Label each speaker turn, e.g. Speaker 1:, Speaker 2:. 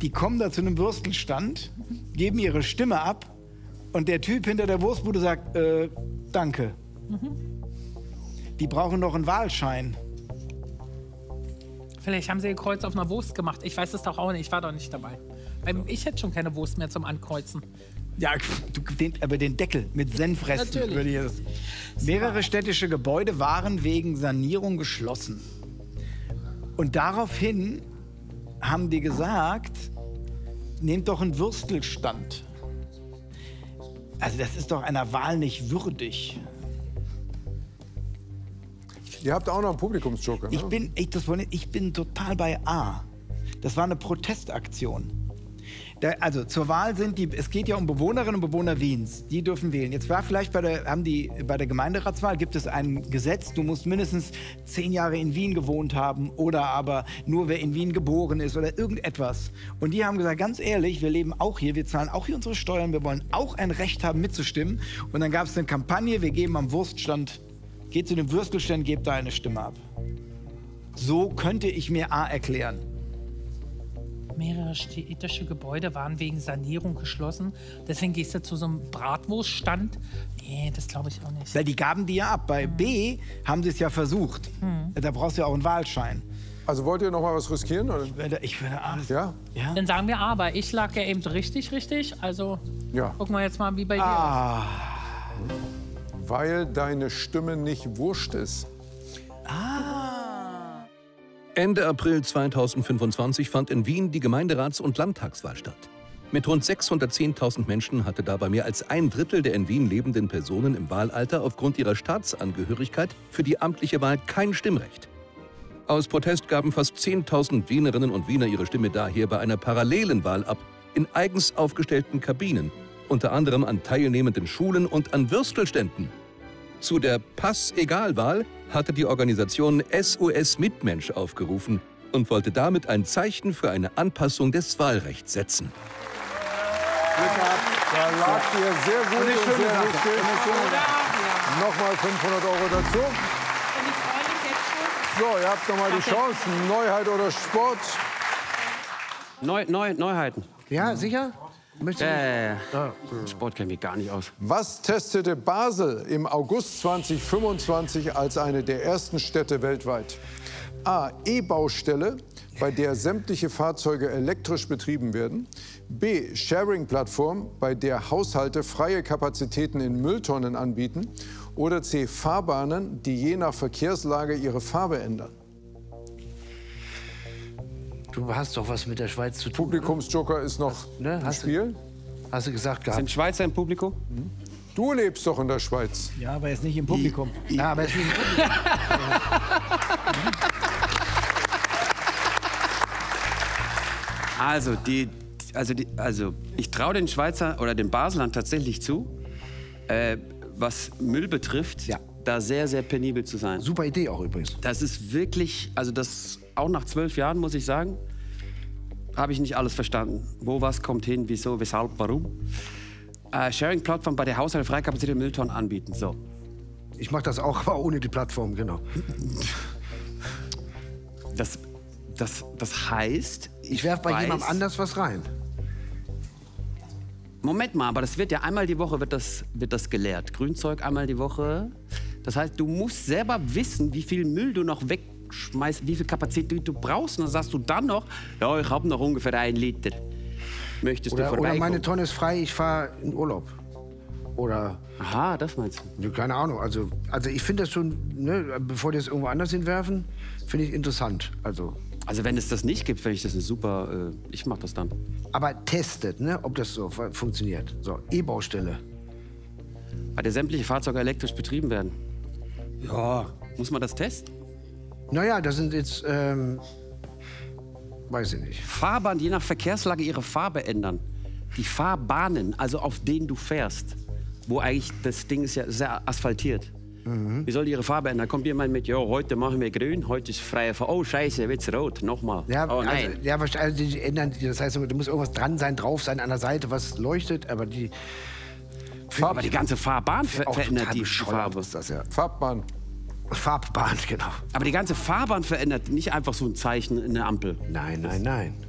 Speaker 1: Die kommen da zu einem Würstelstand, geben ihre Stimme ab und der Typ hinter der Wurstbude sagt, danke. Die brauchen noch einen Wahlschein.
Speaker 2: Vielleicht haben sie ein Kreuz auf einer Wurst gemacht. Ich weiß es doch auch nicht, ich war doch nicht dabei. Ich hätte schon keine Wurst mehr zum Ankreuzen.
Speaker 1: Ja, aber den Deckel mit Senfresten würde ich das. Mehrere städtische Gebäude waren wegen Sanierung geschlossen. Und daraufhin haben die gesagt, nehmt doch einen Würstelstand. Also das ist doch einer Wahl nicht würdig.
Speaker 3: Ihr habt auch noch einen Publikumsjoker, ne?
Speaker 1: Ich bin total bei A. Das war eine Protestaktion. Also zur Wahl es geht ja um Bewohnerinnen und Bewohner Wiens, die dürfen wählen. Jetzt war vielleicht bei der Gemeinderatswahl gibt es ein Gesetz, du musst mindestens 10 Jahre in Wien gewohnt haben oder aber nur wer in Wien geboren ist oder irgendetwas. Und die haben gesagt, ganz ehrlich, wir leben auch hier, wir zahlen auch hier unsere Steuern, wir wollen auch ein Recht haben mitzustimmen. Und dann gab es eine Kampagne, wir geben am Wurststand, geht zu dem Würstelstand, gebt da eine Stimme ab. So könnte ich mir A erklären.
Speaker 2: Mehrere städtische Gebäude waren wegen Sanierung geschlossen. Deswegen gehst du zu so einem Bratwurststand. Nee, das glaube ich auch nicht.
Speaker 1: Weil die gaben die ja ab. Bei B haben sie es ja versucht. Da brauchst du ja auch einen Wahlschein.
Speaker 3: Also wollt ihr noch mal was riskieren? Oder?
Speaker 1: Ich würde A.
Speaker 3: Ja?
Speaker 2: Dann sagen wir A, aber ich lag ja eben richtig. Also gucken wir jetzt mal, wie bei dir ist.
Speaker 3: Weil deine Stimme nicht wurscht ist.
Speaker 4: Ende April 2025 fand in Wien die Gemeinderats- und Landtagswahl statt. Mit rund 610.000 Menschen hatte dabei mehr als 1/3 der in Wien lebenden Personen im Wahlalter aufgrund ihrer Staatsangehörigkeit für die amtliche Wahl kein Stimmrecht. Aus Protest gaben fast 10.000 Wienerinnen und Wiener ihre Stimme daher bei einer parallelen Wahl ab, in eigens aufgestellten Kabinen, unter anderem an teilnehmenden Schulen und an Würstelständen. Zu der Pass-Egal-Wahl hatte die Organisation SOS Mitmensch aufgerufen und wollte damit ein Zeichen für eine Anpassung des Wahlrechts setzen.
Speaker 3: Da lag ihr sehr gut und sehr richtig. Nochmal 500 € dazu. So, ihr habt nochmal die Chance. Neuheit oder Sport?
Speaker 5: Neuheiten.
Speaker 6: Ja, sicher?
Speaker 5: Sport kenne ich gar nicht aus.
Speaker 3: Was testete Basel im August 2025 als eine der ersten Städte weltweit? A. E-Baustelle, bei der sämtliche Fahrzeuge elektrisch betrieben werden. B. Sharing-Plattform, bei der Haushalte freie Kapazitäten in Mülltonnen anbieten. Oder C. Fahrbahnen, die je nach Verkehrslage ihre Farbe ändern.
Speaker 6: Du hast doch was mit der Schweiz zu tun.
Speaker 3: Publikumsjoker ist noch im Spiel.
Speaker 6: Hast du gesagt gehabt?
Speaker 5: Sind Schweizer im Publikum?
Speaker 3: Du lebst doch in der Schweiz.
Speaker 1: Ja, aber er ist nicht im Publikum. Ja, aber er ist nicht im Publikum.
Speaker 5: Also ich traue den Schweizer oder den Baselern tatsächlich zu, was Müll betrifft, da sehr, sehr penibel zu sein.
Speaker 6: Super Idee auch übrigens.
Speaker 5: Das ist wirklich, also das auch nach 12 Jahren, muss ich sagen, habe ich nicht alles verstanden. Wo was kommt hin, wieso, weshalb, warum. Sharing-Plattform bei der Haushalte Freikapazität Mülltonnen anbieten. So.
Speaker 6: Ich mache das auch, aber ohne die Plattform, genau.
Speaker 5: Das heißt,
Speaker 6: ich werfe bei jemandem anders was rein.
Speaker 5: Moment mal, aber das wird ja einmal die Woche wird das gelehrt. Grünzeug einmal die Woche. Das heißt, du musst selber wissen, wie viel Müll du noch wegschmeißt, wie viel Kapazität du brauchst. Und dann sagst du dann noch, ja, ich habe noch ungefähr 1 Liter. Möchtest du vorbeikommen?
Speaker 6: Oder meine Tonne ist frei, ich fahre in Urlaub. Oder...
Speaker 5: Aha, das meinst du?
Speaker 6: Keine Ahnung. Also ich finde das schon, ne, bevor die es irgendwo anders hinwerfen, finde ich interessant. Also
Speaker 5: wenn es das nicht gibt, finde ich das eine super... ich mache das dann.
Speaker 6: Aber testet, ne, ob das so funktioniert. So, E-Baustelle.
Speaker 5: Bei der sämtliche Fahrzeuge elektrisch betrieben werden. Ja, muss man das testen?
Speaker 6: Naja, das sind jetzt... weiß ich nicht.
Speaker 5: Fahrbahnen, je nach Verkehrslage ihre Farbe ändern. Die Fahrbahnen, also auf denen du fährst, wo eigentlich das Ding ist ja sehr asphaltiert. Wie soll die ihre Farbe ändern? Da kommt jemand mit, ja, heute machen wir grün, heute ist freie Farbe. Oh, scheiße, wird's rot, nochmal.
Speaker 6: Ja,
Speaker 5: oh nein.
Speaker 6: Also die ändern, das heißt, da muss irgendwas dran sein, drauf sein, an der Seite, was leuchtet, aber die...
Speaker 5: Aber die ganze Fahrbahn verändert die Farbe.
Speaker 6: Ist das, ja.
Speaker 3: Farbbahn.
Speaker 6: Farbbahn, genau.
Speaker 5: Aber die ganze Fahrbahn verändert nicht einfach so ein Zeichen in der Ampel.
Speaker 6: Nein, nein, nein.